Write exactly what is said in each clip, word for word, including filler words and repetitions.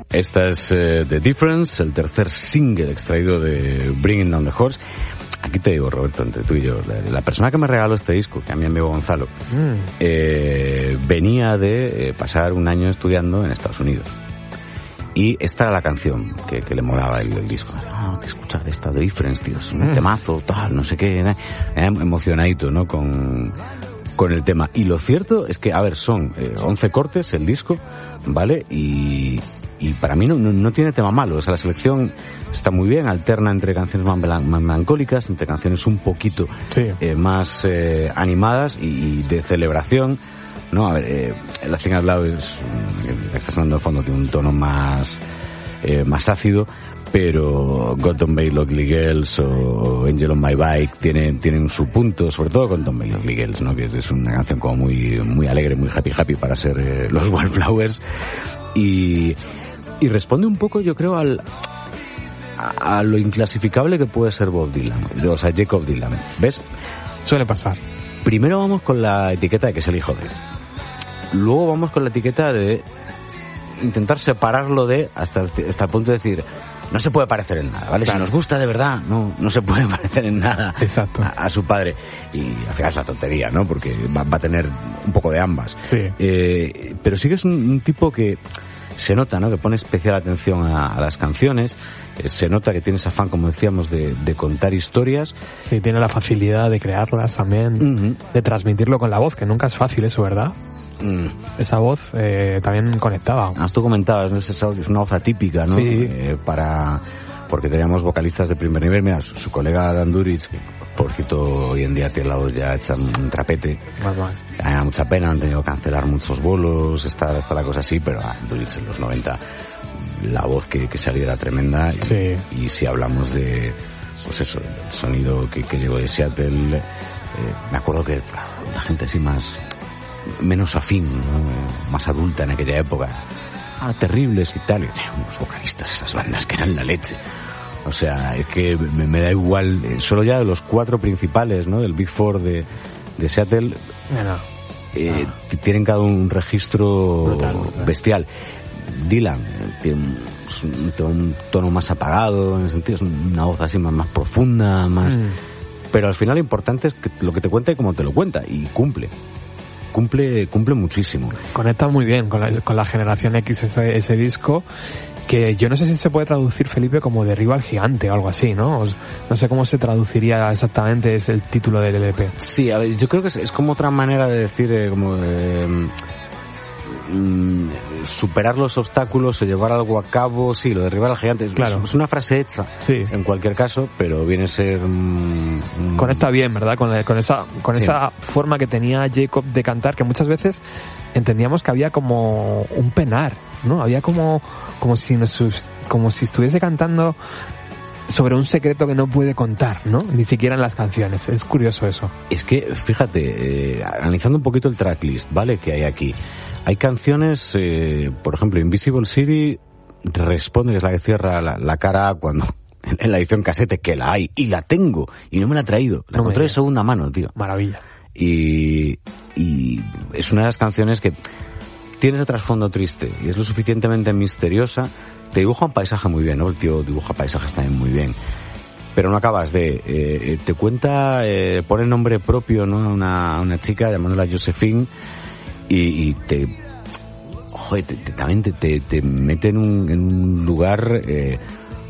esta es uh, The Difference, el tercer single extraído de Bringing Down the Horse. Aquí te digo, Roberto, entre tú y yo, la, la persona que me regaló este disco, que a mi amigo Gonzalo, mm. eh, venía de eh, pasar un año estudiando en Estados Unidos. Y esta era la canción que, que le molaba el, el disco. Ah, oh, que escuchar esta The Difference, tío, es un mm. temazo, tal, no sé qué. Eh, emocionadito, ¿no? Con, con el tema. Y lo cierto es que, a ver, son eh, once cortes el disco, ¿vale? Y, y para mí no, no, no tiene tema malo. O sea, la selección está muy bien, alterna entre canciones más melancólicas, entre canciones un poquito sí. eh, más eh, animadas y, y de celebración. No, a ver, eh, la Thing Out Loud es, que está sonando de fondo, tiene un tono más, eh, más ácido, pero God Don't Make Ugly Girls o Angel on My Bike tienen, tienen su punto, sobre todo God Don't Make Ugly Girls, ¿no? Que es una canción como muy, muy alegre, muy happy happy para ser eh, los Wildflowers, y, y responde un poco, yo creo, al, a, a lo inclasificable que puede ser Bob Dylan, o sea, Jacob Dylan, ¿ves? Suele pasar. Primero vamos con la etiqueta de que es el hijo de. Luego vamos con la etiqueta de intentar separarlo de hasta el, hasta el punto de decir no se puede parecer en nada, ¿vale? Claro. Si nos gusta de verdad, no no se puede parecer en nada a, a su padre. Y al final es una tontería, ¿no? Porque va, va a tener un poco de ambas. Sí. Eh, pero sí que es un, un tipo que se nota, ¿no? Que pone especial atención a, a las canciones, eh, se nota que tiene ese afán, como decíamos, de, de contar historias. Sí, tiene la facilidad de crearlas también, uh-huh. de transmitirlo con la voz, que nunca es fácil eso, ¿verdad? Mm. Esa voz eh, también conectaba. Ah, tú comentabas, ¿no? Es una voz atípica, ¿no? Sí. Eh, para... Porque teníamos vocalistas de primer nivel. Mira, su, su colega Dan Duritz, que pobrecito hoy en día tiene la voz ya hecha un trapete. Más mal. Me da mucha pena, han tenido que cancelar muchos bolos, está, está la cosa así, pero ah, Duritz en los noventa, la voz que, que salía era tremenda. Y, sí. y si hablamos de, pues eso, el sonido que, que llegó de Seattle, eh, me acuerdo que claro, la gente así más, menos afín, ¿no? Más adulta en aquella época, ah, terribles y tal, y unos vocalistas, esas bandas que eran la leche. O sea, es que me, me da igual, solo ya de los cuatro principales, ¿no? Del Big Four de, de Seattle, no, eh, no. tienen cada un registro brutal, brutal. bestial. Dylan tiene un, un tono más apagado, en el sentido, es una voz así más, más profunda, más... Mm. Pero al final lo importante es que lo que te cuenta y cómo te lo cuenta, y cumple. Cumple, cumple muchísimo. Conecta muy bien con la, con la generación X ese, ese disco, que yo no sé si se puede traducir, Felipe, como Derriba al gigante o algo así, ¿no? Os, no sé cómo se traduciría exactamente, es el título del L P. Sí, a ver, yo creo que es, es como otra manera de decir, eh, como eh, mm, superar los obstáculos o llevar algo a cabo. Sí, lo de derribar al gigante, claro. es, es una frase hecha, sí. En cualquier caso, pero viene a ser mm, conecta bien, ¿verdad? Con, la, con esa con sí. esa forma que tenía Jacob de cantar, que muchas veces entendíamos que había como un penar, ¿no? Había como como si nos, como si estuviese cantando sobre un secreto que no puede contar, ¿no? Ni siquiera en las canciones. Es curioso eso. Es que, fíjate, eh, analizando un poquito el tracklist, ¿vale? Que hay aquí. Hay canciones, eh, por ejemplo, Invisible City responde, que es la que cierra la, la cara cuando en la edición casete, que la hay, y la tengo, y no me la he traído. La no encontré de segunda mano, tío. Maravilla. Y, y es una de las canciones que tiene ese trasfondo triste y es lo suficientemente misteriosa. Te dibuja un paisaje muy bien, ¿no? El tío dibuja paisajes también muy bien. Pero no acabas de... Eh, te cuenta, eh, pone nombre propio, ¿no? A una, una chica llamándola Josephine y, y te... Joder, te, te, también te, te, te mete en un, en un lugar eh,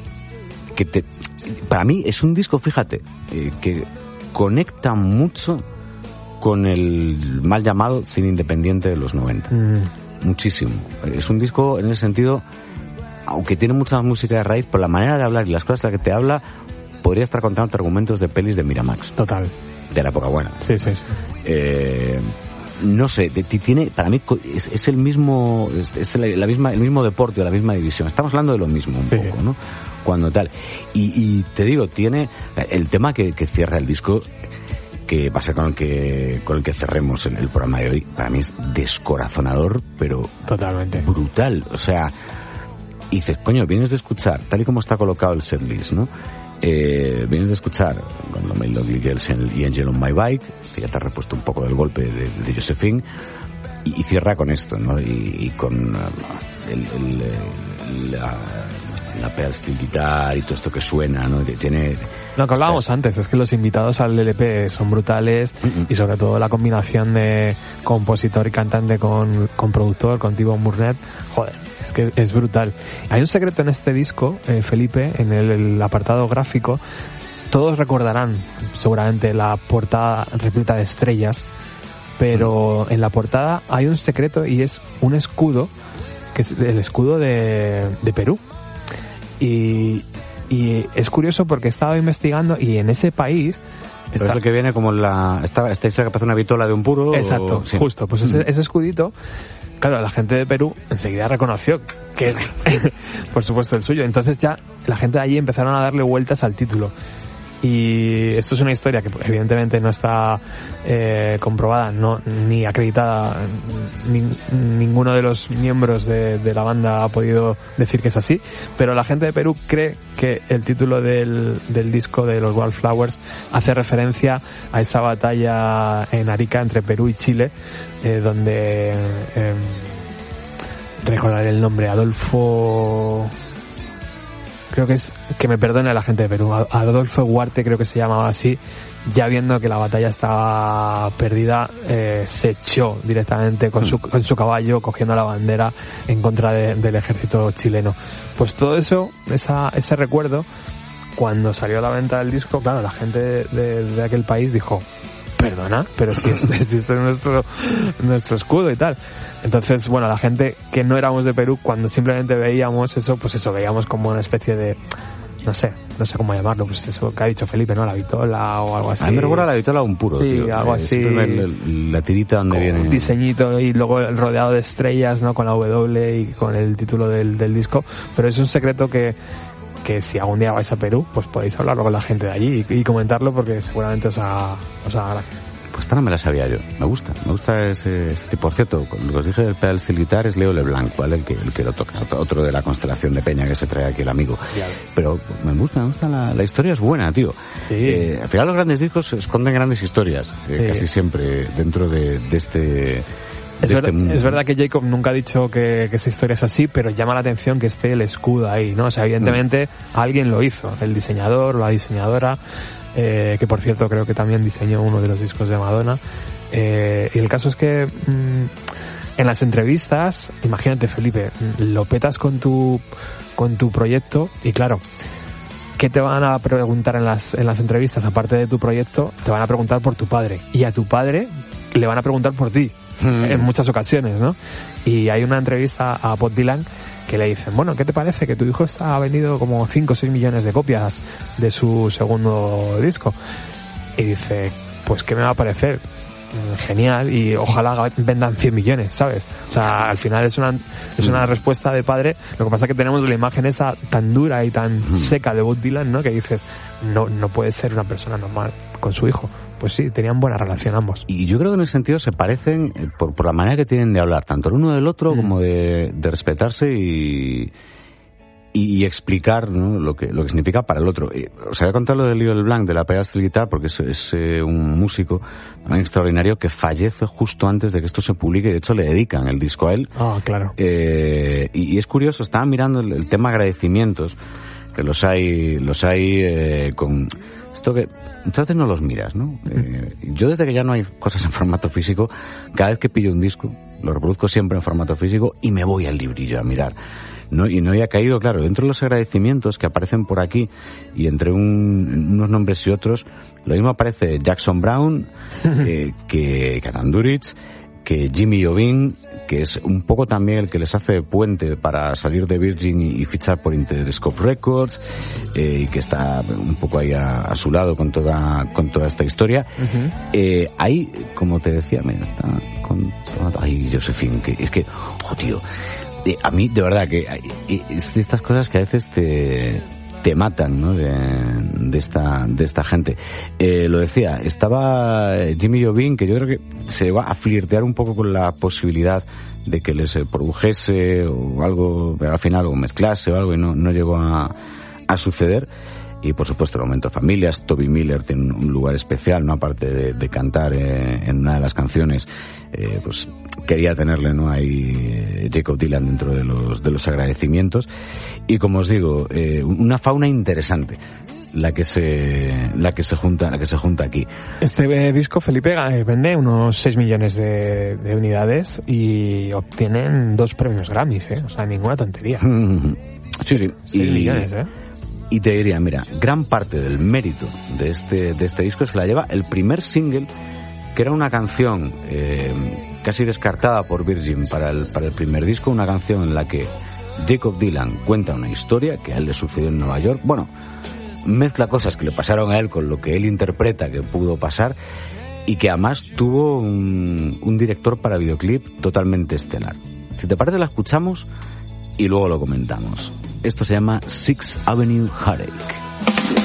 que te... Para mí es un disco, fíjate, eh, que conecta mucho con el mal llamado cine independiente de los noventa. Mm. Muchísimo. Es un disco en ese sentido, aunque tiene mucha música de raíz, por la manera de hablar y las cosas de las que te habla, podría estar contando argumentos de pelis de Miramax. Total. De la época buena. Sí, sí, sí. Eh, no sé, tiene, para mí es, es el mismo, es, es la, la misma, el mismo deporte o la misma división. Estamos hablando de lo mismo un sí. poco, ¿no? Cuando tal. Y, y te digo, tiene el tema que, que cierra el disco, que va a ser con el que con el que cerremos el, el programa de hoy. Para mí es descorazonador, pero totalmente brutal. O sea, y dices, coño, vienes de escuchar, tal y como está colocado el setlist, ¿no? Eh, vienes de escuchar con Lovely Girls y Angel on My Bike, que ya te ha repuesto un poco del golpe de, de Josephine, y, y cierra con esto, ¿no? Y, y con el, el, el, la, la pedal steel guitar y todo esto que suena, ¿no? Tiene... Lo que hablábamos es... antes, es que los invitados al L P son brutales uh-uh. y sobre todo la combinación de compositor y cantante con, con productor, con Thibaut Murnet, joder, es que es brutal. Hay un secreto en este disco, eh, Felipe, en el, el apartado gráfico. Todos recordarán seguramente la portada repleta de estrellas, pero uh-huh. en la portada hay un secreto y es un escudo, que es el escudo de, de Perú. Y, y es curioso porque he estado investigando y en ese país está... es el que viene como la esta, esta historia que parece una vitola de un puro. Exacto, o... sí. justo, pues ese, ese escudito, claro, la gente de Perú enseguida reconoció que es por supuesto el suyo, entonces ya la gente de allí empezaron a darle vueltas al título. Y esto es una historia que evidentemente no está eh, comprobada, no ni acreditada, ni, ninguno de los miembros de, de la banda ha podido decir que es así, pero la gente de Perú cree que el título del, del disco de los Wildflowers hace referencia a esa batalla en Arica entre Perú y Chile, eh, donde eh, recordaré el nombre, Adolfo... creo que es, que me perdone la gente de Perú, Adolfo Huarte creo que se llamaba así, ya viendo que la batalla estaba perdida, eh, se echó directamente con su, con su caballo cogiendo la bandera en contra de, del ejército chileno. Pues todo eso, esa, ese recuerdo, cuando salió a la venta del disco, claro, la gente de, de, de aquel país dijo, perdona, pero si este, si este es nuestro, nuestro escudo y tal. Entonces, bueno, la gente que no éramos de Perú, cuando simplemente veíamos eso, pues eso, veíamos como una especie de, no sé, no sé cómo llamarlo, pues eso que ha dicho Felipe, ¿no? La vitola o algo así. A mí me recuerda la vitola a un puro, sí, tío. algo eh, así. La, la tirita donde viene. Un diseñito y luego el rodeado de estrellas, ¿no? Con la W y con el título del, del disco. Pero es un secreto que, que si algún día vais a Perú, pues podéis hablarlo con la gente de allí y, y comentarlo porque seguramente os haga, os haga gracia. Pues esta no me la sabía yo. Me gusta, me gusta ese, ese tipo. Por cierto, lo que os dije del pedal steel guitar es Leo Leblanc, ¿vale? El que, el que lo toca. Otro de la constelación de Peña que se trae aquí el amigo. Claro. Pero me gusta, me gusta la, la historia es buena, tío. Sí. Eh, al final los grandes discos esconden grandes historias, eh, sí. Casi siempre dentro de, de este... Es, ver, este es verdad que Jacob nunca ha dicho que, que esa historia es así, pero llama la atención que esté el escudo ahí, ¿no? O sea, evidentemente mm. alguien lo hizo, el diseñador, la diseñadora, eh, que por cierto creo que también diseñó uno de los discos de Madonna. Eh, y el caso es que mmm, en las entrevistas, imagínate Felipe, lo petas con tu, con tu proyecto y claro, ¿qué te van a preguntar en las, en las entrevistas? Aparte de tu proyecto, te van a preguntar por tu padre y a tu padre le van a preguntar por ti. En muchas ocasiones, ¿no? Y hay una entrevista a Bob Dylan que le dicen, bueno, ¿qué te parece que tu hijo está, ha vendido como cinco o seis millones de copias de su segundo disco? Y dice, pues ¿qué me va a parecer? Genial, y ojalá vendan cien millones, ¿sabes? O sea, al final es una es una respuesta de padre. Lo que pasa es que tenemos la imagen esa tan dura y tan seca de Bob Dylan, ¿no? Que dices, no, no puede ser una persona normal con su hijo. Pues sí, tenían buena relación ambos. Y yo creo que en ese sentido se parecen por, por la manera que tienen de hablar, tanto el uno del otro mm. como de, de respetarse y, y, y explicar, ¿no? lo que lo que significa para el otro. Eh, os había contado lo del Leo Leblanc, de la pedal steel guitar, porque es, es eh, un músico también extraordinario que fallece justo antes de que esto se publique, y de hecho le dedican el disco a él. Ah, claro. Eh, y, y es curioso, estaba mirando el, el tema agradecimientos, que los hay, los hay eh, con... Esto que muchas veces no los miras, ¿no? Eh, yo desde que ya no hay cosas en formato físico, cada vez que pillo un disco, lo reproduzco siempre en formato físico y me voy al librillo a mirar. No, y no había caído, claro, dentro de los agradecimientos que aparecen por aquí y entre un, unos nombres y otros, lo mismo aparece Jackson Browne, eh, que Katan Duritz, que Jimmy Iovine, que es un poco también el que les hace puente para salir de Virgin y, y fichar por Interscope Records, eh, y que está un poco ahí a, a su lado con toda con toda esta historia. Uh-huh. Eh, ahí, como te decía, mira, está con, ay, Josephine, que es que, oh tío, eh, a mí de verdad que eh, es de estas cosas que a veces te te matan, ¿no? De, de esta de esta gente. Eh, lo decía, estaba Jimmy Iovine, que yo creo que se va a flirtear un poco con la posibilidad de que les produjese o algo, pero al final o mezclase o algo, y no, no llegó a, a suceder. y por supuesto el momento familias. Toby Miller tiene un lugar especial, ¿no? Aparte de, de cantar eh, en una de las canciones, eh, pues quería tenerle, ¿no? Ahí eh, Jakob Dylan dentro de los de los agradecimientos. Y como os digo, eh, una fauna interesante la que se la que se junta la que se junta aquí. Este eh, disco, Felipe, eh, vende unos seis millones de, de unidades y obtienen dos premios Grammys, ¿eh? O sea, ninguna tontería. Sí, sí. seis y, millones, ¿eh? Y te diría, mira, gran parte del mérito de este de este disco se la lleva el primer single, que era una canción eh, casi descartada por Virgin para el para el primer disco, una canción en la que Jakob Dylan cuenta una historia que a él le sucedió en Nueva York. Bueno, mezcla cosas que le pasaron a él con lo que él interpreta que pudo pasar, y que además tuvo un, un director para videoclip totalmente estelar. Si te parece, la escuchamos y luego lo comentamos. Esto se llama Sixth Avenue Heartache.